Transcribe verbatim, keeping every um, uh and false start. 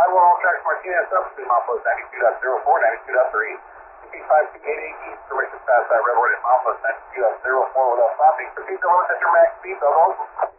one, all tracks Martinez, substitute milepost ninety-two point zero four, ninety-two point three. P five two eight eight east, information passed by Red Hornet milepost ninety-two point zero four without stopping. Proceed to limit at your max speed, Bell.